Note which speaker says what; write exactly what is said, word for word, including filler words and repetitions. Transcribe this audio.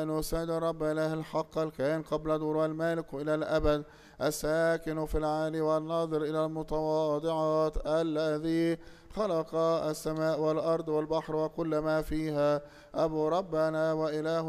Speaker 1: نسعد الرب إله الحق الكائن قبل دور المالك إلى الأبد، الساكن في العالي والناظر إلى المتواضعات، الذي خلق السماء والأرض والبحر وكل ما فيها، أبو ربنا وإله